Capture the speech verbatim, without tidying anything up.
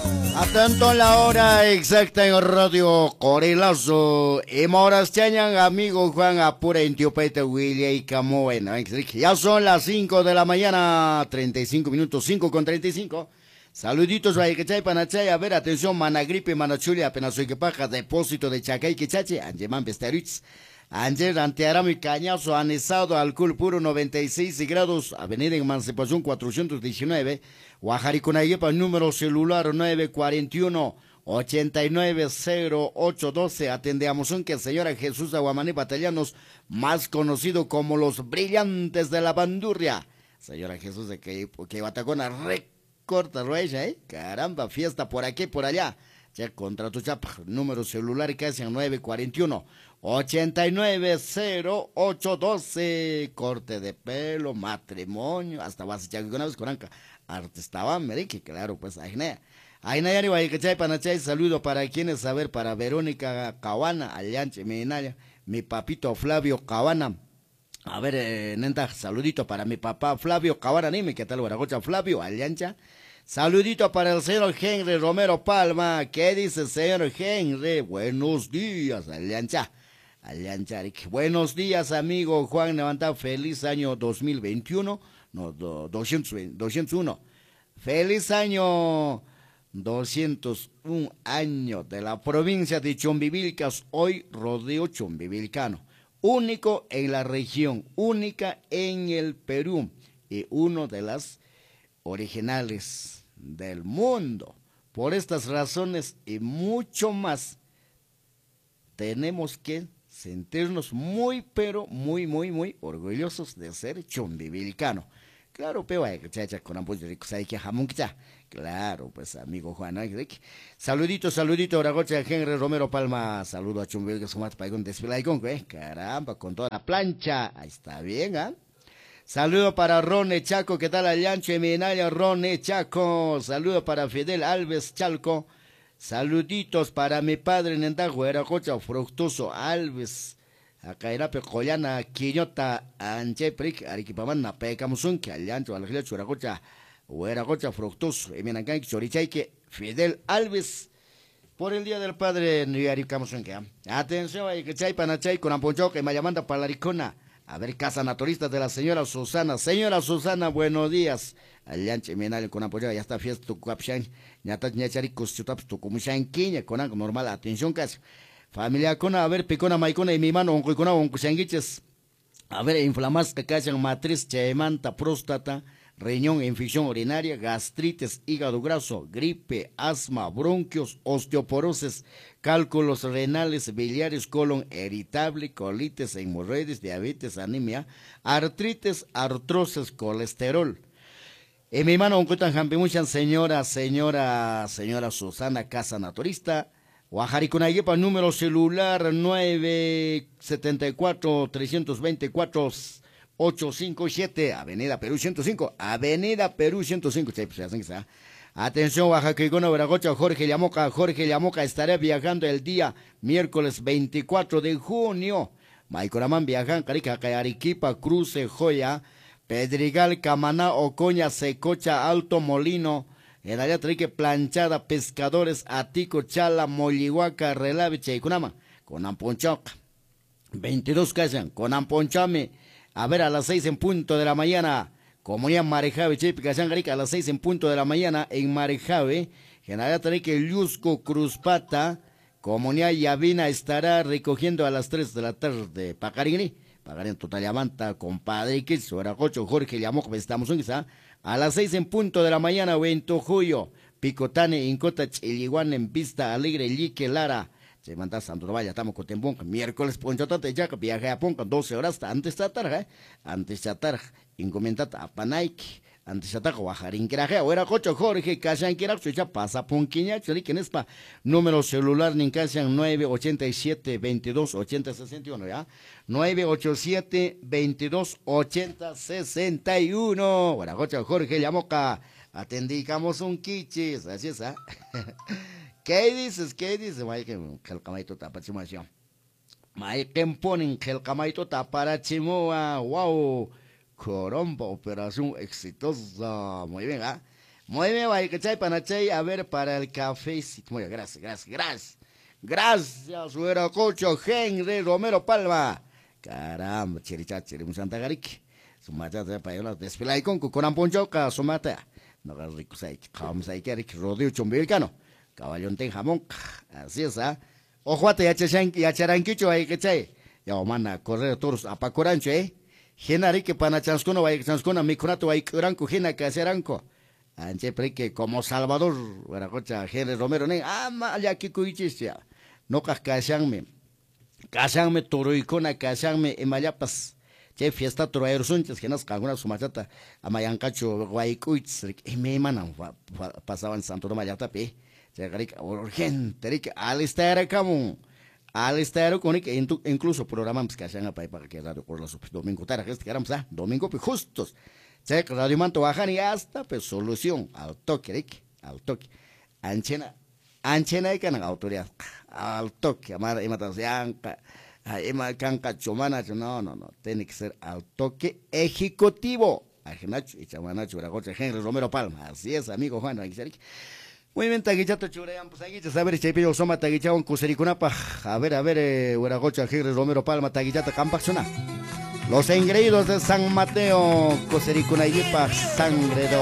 Atento la hora exacta en Radio Corilazo. Y moras chañan, amigo Juan Apura en Tiopete, William y Camoena. Ya son las cinco de la mañana, treinta y cinco minutos, cinco con treinta y cinco. Saluditos a Ikechay Panachay. A ver, atención, Managripe, Manachulia, apenas soy que paja, depósito de Chacay, Quechache, Angeman Besteritz. Ayer Antearamo y Cañazo, anesado, alcohol puro noventa y seis grados, avenida Emancipación cuatrocientos diecinueve, Guajaricunayepa, número celular nueve cuatro uno, ocho nueve cero ocho uno dos, atendemos un que señora Jesús Aguamaní Batallanos, más conocido como los brillantes de la bandurria. Señora Jesús de que, que Batacona recorta ruella, ¿eh? Caramba, fiesta por aquí, por allá. Ya contra tu chapa, número celular casi nueve cuatro uno, ocho nueve cero ocho uno dos, corte de pelo, matrimonio, hasta vas a echar una vez con anca, artestaban, que claro, pues, Agnea. Agnea, y Guaycachay, Panachay, saludo para quienes saber, para Verónica Cabana, Allanche, Minaya, mi papito Flavio Cabana. A ver, eh, nenta, saludito para mi papá Flavio Cabana, dime qué tal, Guaragocha Flavio, Allancha. Saludito para el señor Henry Romero Palma. ¿Qué dice, señor Henry? Buenos días, Alianza. Alianza. Buenos días, amigo Juan Levantado. Feliz año dos mil veintiuno. No, do, doscientos, doscientos uno. Feliz año doscientos uno año de la provincia de Chumbivilcas. Hoy rodeo chumbivilcano. Único en la región, única en el Perú. Y uno de las originales del mundo. Por estas razones y mucho más, tenemos que sentirnos muy, pero muy, muy, muy orgullosos de ser chumbivilcano. Claro, pero hay que chacha con ambos de ricos, hay que jamón que ya. Claro, pues amigo Juan, saludito, saludito, Oragocha, Henry Romero Palma, saludo a Chumbivilcas, su más paigón, desfilaigón, eh, caramba, con toda la plancha, ahí está bien, ¿ah? ¿eh? Saludo para Rone Chaco, ¿qué tal Allancho y Minaya? Rone Chaco, saludo para Fidel Alves Chalco, saluditos para mi padre Nendajo, era cocha fructuoso Alves, acá era Pecollana, Quiñota, Anchepric, Ariquipamana, Pecamusun, que Allancho, Alglecho, era cocha, o era cocha fructuoso, y Minancan, Chorichaique, Fidel Alves, por el Día del Padre, Aricamusun, que atención, hay que chay panachay con Amponcho, que me llamanda para la Ricona. A ver, casa naturista de la señora Susana. Señora Susana, buenos días. Allanche, menal con apoyo, ya está fiesta tu capshan. Ya está ñachari costutaps tu comushan quiña con algo normal. Atención, casi. Familia con a ver, picona maicona y mi mano, onco y con onco sanguiches. A ver, inflamas que callan matriz, chemanta, próstata, riñón, infección urinaria, gastritis, hígado graso, gripe, asma, bronquios, osteoporosis, cálculos renales, biliares, colon irritable, colitis, hemorroides, diabetes, anemia, artritis, artrosis, colesterol. En mi mano, un jampimuchan, señora, señora, señora Susana, casa naturista. Guajaricunayepa, número celular nueve siete cuatro, tres dos cuatro, ocho cinco siete, Avenida Perú ciento cinco, Avenida Perú ciento cinco. Atención, Oaxaca, Veragocha, Jorge Llamoca, Jorge Llamoca estará viajando el día miércoles veinticuatro de junio. Maicoramán viajan, Carica, Arequipa, Cruce, Joya, Pedregal, Camaná, Ocoña, Secocha, Alto Molino, en área trique planchada, pescadores, Atico, Chala, Mollihuaca, Relave, Cheikunama, con Amponchoca. veintidós casan, con Amponchame. A ver, a las seis en punto de la mañana, Comunidad Marejave, Chepica, Sangarica, a las seis en punto de la mañana en Marejave, General Trique, Lusco, Cruzpata, Comunidad Yavina estará recogiendo a las tres de la tarde. Pacarini, Pacarini, Totallamanta, compadre, que Soracocho, Jorge Llamoc, estamos en esa. A las seis en punto de la mañana, veinte de julio, Picotane, Incota, Chiliguan, en Vista Alegre, Lique, Lara. Se manda Santo Valla, estamos con Tembón, miércoles, Ponchotate, ya, viaje a Ponca, doce horas, antes de tarde, antes de tarde, Incomentata, a Panaik, antes de tarde, Guajarín, Kiraje, o era Cocho, Jorge, Casan, Kiraje, ya pasa, Ponquiña, Chorique, Nespa, número celular, Nincasian, nueve ocho siete, veintidós, ochenta, sesenta y uno, ya, nueve ocho siete, veintidós, ochenta, sesenta y uno, o era Cocho, Jorge, Llamoca, atendicamos un quichis, así es, ¿ah? ¿Qué dices? ¿Qué dices? Mike, el camaito tapachimoa. Mike ponen el camaito tapachimoa. Wow. Coromba, operación exitosa. Muy bien, ¿ah? Muy bien, vaya, ¿cachai? Panachay, a ver, para el café. Muy bien, gracias, gracias, gracias. Gracias, Hueracocho, Henry Romero Palma. Caramba, chiricha, chirimu Santa Garique. Sumata, para yo, despilay con Cucuran Ponchoca, sumata. No hagas rico, sai, vamos a ir, rodeo chumbilcano. Caballón ten jamón. Así es, ¿ah? Ojuate, ya charanquicho, ahí, ¿cachai? Ya, mana, correr todos a Pacorancho, ¿eh? Genari que pana chanscono, vaya, chanscona, mi conato, vaya, curanco, gena, que haceranco. Anche, que como Salvador, Hueracocha, Henry Romero, ne, ah, ma, ya, que cuichis, no casangme, casangme turuicona, casangme emayapas, che fiesta turuayer sunches, que nos alguna su machata, amayancacho, guaycuits, y me manan, pasaban Santo de Mayata, pe, che rica, urgente, rica, alistar como, alistar con que incluso programamos casanga para que radio por los domingo tarde, que éramos, ah, domingo, pues justos, che radio manto bajan y hasta, pues solución, al toque, rica, al toque, anchena. Anchena y can autoridad al toque, amar ematazianca, ema canca chumana, no, no, no, tiene que ser al toque ejecutivo. Ajinacho y chamanacho, Hueracocha, Henry Romero Palma, así es, amigo Juan, muy bien, taguichato churean, pues aquí a ver, chepillo soma taguichao en Cusaricunapa, a ver, a ver, Hueracocha, Henry Romero Palma, taguichata campaxona. Los engreídos de San Mateo, Cusaricunaipa, sangre de